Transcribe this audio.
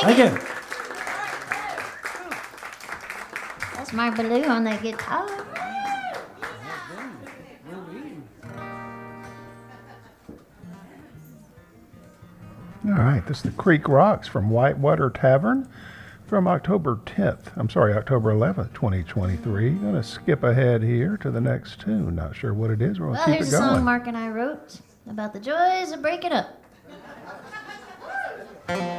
Thank you. That's Mark Ballou on the guitar. All right, this is the Creek Rocks from Whitewater Tavern from October 11th, 2023. Going to skip ahead here to the next tune. Not sure what it is. We're going to Well, keep here's it a going. song Mark and I wrote about the joys of breaking up.